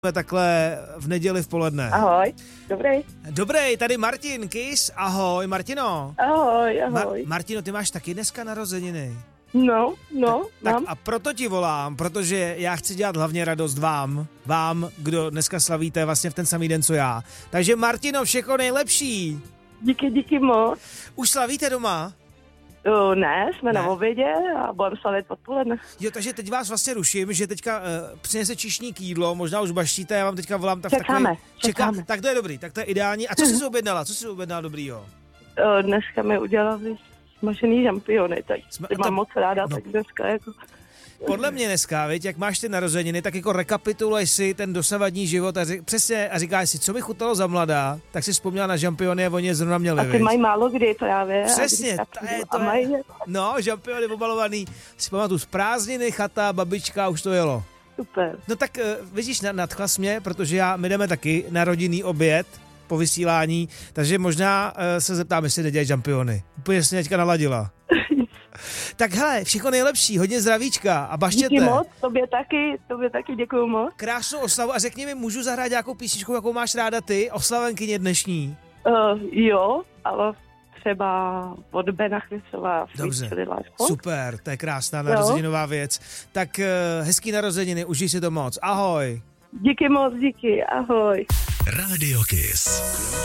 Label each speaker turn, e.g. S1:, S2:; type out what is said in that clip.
S1: takhle v neděli v poledne.
S2: Ahoj,
S1: Dobrý, tady Martin Kiss, ahoj Martino.
S2: Ahoj.
S1: Martino, ty máš taky dneska narozeniny.
S2: No,
S1: Tak
S2: mám.
S1: a proto ti volám, protože já chci dělat hlavně radost vám, kdo dneska slavíte vlastně v ten samý den, co já. Takže Martino, všechno nejlepší.
S2: Díky moc.
S1: Už slavíte doma?
S2: Ne, jsme na obědě a budeme slavit odpoledne.
S1: Jo, takže teď vás vlastně ruším, že teďka přinese číšník jídlo, možná už baštíte, já vám teďka volám tak
S2: Čekáme.
S1: Tak to je dobrý, tak to je ideální. A co jsi objednala? Co jsi objednala dobrýho?
S2: Dneska mi udělali smažený žampiony, tak ty mám moc ráda, tak dneska jako...
S1: Podle mě dneska, viď, jak máš ty narozeniny, tak jako rekapituluj si ten dosavadní život a říkáš si, co mi chutnalo za mladá, tak si vzpomněla na žampiony a oni je zrovna měli,
S2: a ty mají málo kdy právě.
S1: Přesně, to je. No, žampiony obalovaný, si pamatuju, z prázdniny, chata, babička, už to jelo.
S2: Super.
S1: No tak vidíš, nadchlas mě, protože my jdeme taky na rodinný oběd po vysílání, takže možná se zeptám, jestli nedělají žampiony. Úplně se teďka naladila. Tak hele, všechno nejlepší, hodně zdravíčka a baštěte.
S2: Díky moc, tobě taky děkuju moc.
S1: Krásnou oslavu a řekni mi, můžu zahrát nějakou písničku, jakou máš ráda ty, oslavenkyně dnešní?
S2: Jo, ale třeba od Bena Chrisova.
S1: Dobře, super, to je krásná narozeninová věc. Tak hezký narozeniny, užij si to moc, ahoj.
S2: Díky moc, ahoj.
S3: Radio Kiss.